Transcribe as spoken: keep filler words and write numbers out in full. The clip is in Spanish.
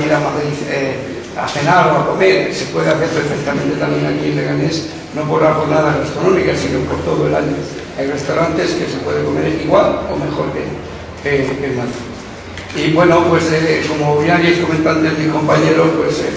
ir a Madrid eh, a cenar o a comer, se puede hacer perfectamente también aquí en Leganés, no por la jornada gastronómica, sino por todo el año. Hay restaurantes que se puede comer igual o mejor que, que, que en Madrid. Y bueno, pues eh, como ya habéis comentado mis compañeros, pues eh,